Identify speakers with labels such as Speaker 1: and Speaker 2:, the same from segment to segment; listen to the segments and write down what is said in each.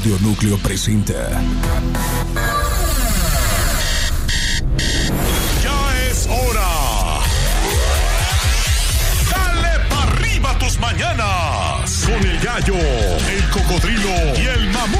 Speaker 1: Radionúcleo presenta.
Speaker 2: Ya es hora. Dale pa' arriba tus mañanas. Con el gallo, el cocodrilo y el mamú.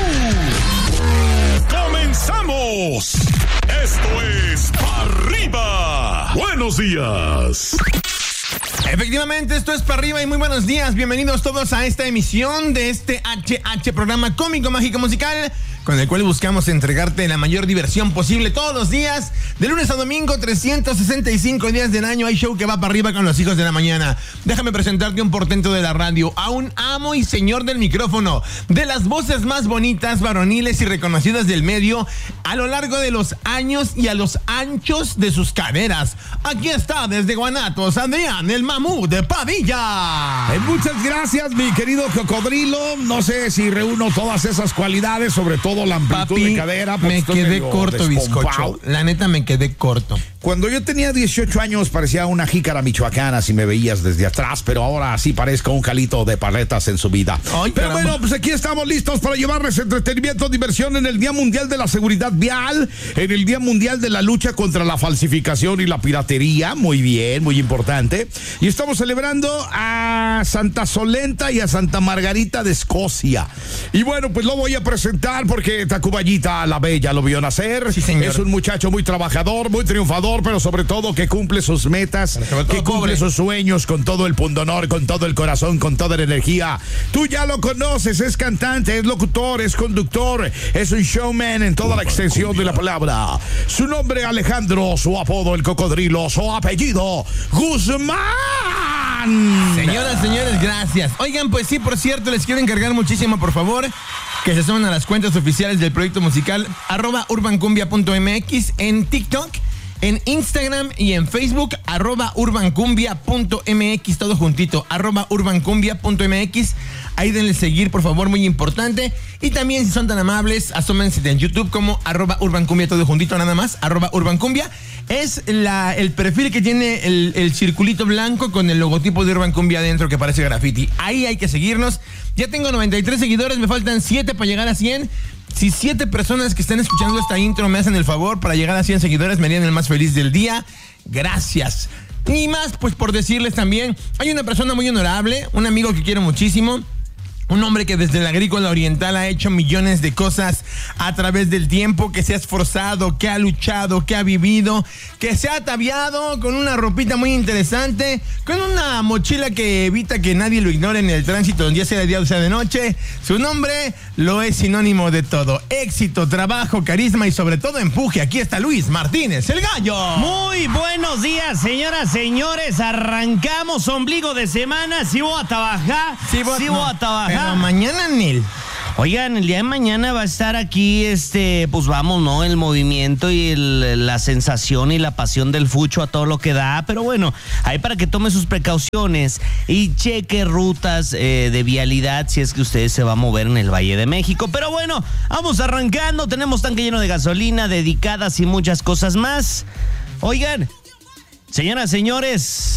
Speaker 2: ¡Comenzamos! Esto es Pa' Arriba. Buenos días.
Speaker 3: Efectivamente, esto es Pa' Arriba y muy buenos días. Bienvenidos todos a esta emisión de este HH programa cómico, mágico, musical, con el cual buscamos entregarte la mayor diversión posible todos los días, de lunes a domingo, 365 días del año. Hay show que va para arriba con los hijos de la mañana. Déjame presentarte un portento de la radio, a un amo y señor del micrófono, de las voces más bonitas, varoniles y reconocidas del medio, a lo largo de los años y a los anchos de sus caderas. Aquí está, desde Guanatos, Adrián, el mamú de Padilla.
Speaker 4: Muchas gracias, mi querido cocodrilo. No sé si reúno todas esas cualidades, sobre todo la amplitud de cadera.
Speaker 3: Me quedé corto, bizcocho. La neta, me quedé corto.
Speaker 4: Cuando yo tenía 18 años parecía una jícara michoacana si me veías desde atrás, pero ahora sí parezco un calito de paletas en su vida.
Speaker 3: Ay,
Speaker 4: pero
Speaker 3: caramba.
Speaker 4: bueno, pues aquí estamos listos para llevarles entretenimiento, diversión en el Día Mundial de la Seguridad Vial, en el Día Mundial de la Lucha contra la Falsificación y la Piratería. Muy bien, muy importante. Y estamos celebrando a Santa Solenta y a Santa Margarita de Escocia. Y bueno, pues lo voy a presentar porque Tacuballita la Bella lo vio nacer.
Speaker 3: Sí, señor.
Speaker 4: Es un muchacho muy trabajador, muy triunfador, pero sobre todo que cumple sus metas, que cumple sus sueños con todo el pundonor, con todo el corazón, con toda la energía. Tú ya lo conoces, es cantante, es locutor, es conductor, es un showman en toda la extensión de la palabra. Su nombre Alejandro, su apodo el cocodrilo, su apellido Guzmán.
Speaker 3: Señoras, señores, gracias. Oigan, pues sí, por cierto, les quiero encargar muchísimo, por favor, que se sumen a las cuentas oficiales del proyecto musical @urbancumbia.mx en TikTok, en Instagram y en Facebook, @urbancumbia.mx, todo juntito, @urbancumbia.mx. Ahí denle seguir, por favor, muy importante. Y también, si son tan amables, asómense en YouTube como @urbancumbia, todo juntito, nada más, @urbancumbia. Es el perfil que tiene el circulito blanco con el logotipo de Urban Cumbia adentro que parece graffiti. Ahí hay que seguirnos. Ya tengo 93 seguidores, me faltan 7 para llegar a 100. Si 7 personas que están escuchando esta intro me hacen el favor para llegar a 100 seguidores, me harían el más feliz del día. Gracias. Y más, pues por decirles también, hay una persona muy honorable, un amigo que quiero muchísimo. Un hombre que desde la agrícola oriental ha hecho millones de cosas a través del tiempo, que se ha esforzado, que ha luchado, que ha vivido, que se ha ataviado con una ropita muy interesante, con una mochila que evita que nadie lo ignore en el tránsito, ya sea de día o sea de noche. Su nombre lo es sinónimo de todo: éxito, trabajo, carisma y sobre todo empuje. Aquí está Luis Martínez, el gallo.
Speaker 5: Muy buenos días, señoras, señores. Arrancamos ombligo de semana. Si voy a trabajar, voy a trabajar.
Speaker 3: Pero mañana, Nel.
Speaker 5: Oigan, el día de mañana va a estar aquí, pues vamos, ¿no? El movimiento y la sensación y la pasión del fucho a todo lo que da. Pero bueno, ahí para que tome sus precauciones y cheque rutas de vialidad si es que usted se va a mover en el Valle de México. Pero bueno, vamos arrancando. Tenemos tanque lleno de gasolina, dedicadas y muchas cosas más. Oigan, señoras, señores,